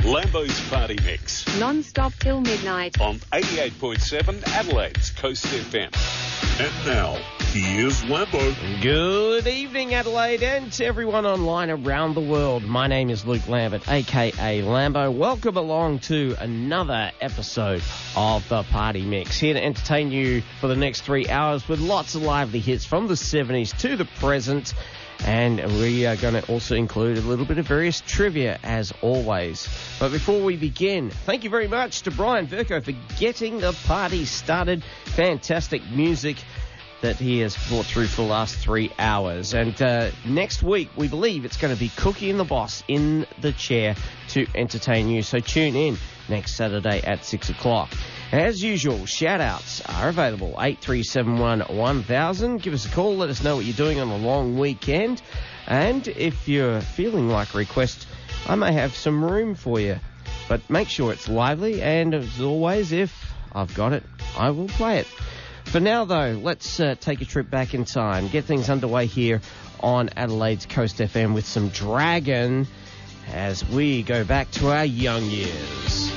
Lambo's Party Mix. Non-stop till midnight. On 88.7 Adelaide's Coast FM. And now, here's Lambo. Good evening, Adelaide, and to everyone online around the world. My name is Luke Lambert, a.k.a. Lambo. Welcome along to another episode of the Party Mix. Here to entertain you for the next 3 hours with lots of lively hits from the 70s to the present. And we are going to also include a little bit of various trivia, as always. But before we begin, thank you very much to Brian Verco for getting the party started. Fantastic music that he has brought through for the last 3 hours. And next week, we believe it's going to be Cookie and the Boss in the chair to entertain you. So tune in next Saturday at 6 o'clock. As usual, shout-outs are available, 8371-1000. Give us a call, let us know what you're doing on a long weekend. And if you're feeling like a request, I may have some room for you. But make sure it's lively, and as always, if I've got it, I will play it. For now, though, let's take a trip back in time, get things underway here on Adelaide's Coast FM with some Dragon as we go back to our young years.